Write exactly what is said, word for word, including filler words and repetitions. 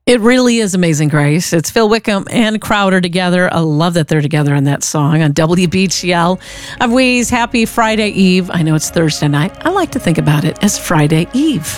It really is Amazing Grace. It's Phil Wickham and Crowder together. I love that they're together on that song on W B G L. I'm Weeze. Happy Friday Eve. I know it's Thursday night. I like to think about it as Friday Eve.